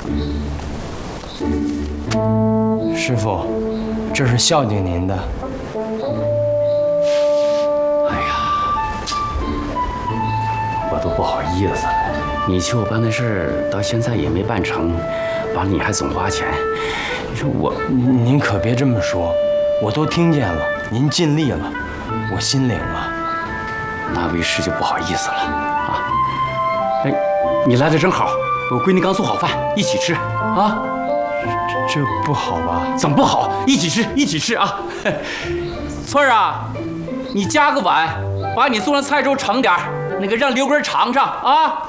师傅，这是孝敬您的。 哎呀，我都不好意思了。你求我办的事儿到现在也没办成，完了你还总花钱，你说我…… 您可别这么说，我都听见了，您尽力了，我心领了。 那为师就不好意思了啊！哎，你来的正好，我闺女刚做好饭，一起吃啊！ 这不好吧？ 怎么不好？一起吃，一起吃啊！翠儿啊，你夹个碗，把你做的菜粥盛点儿，那个让刘根尝尝啊！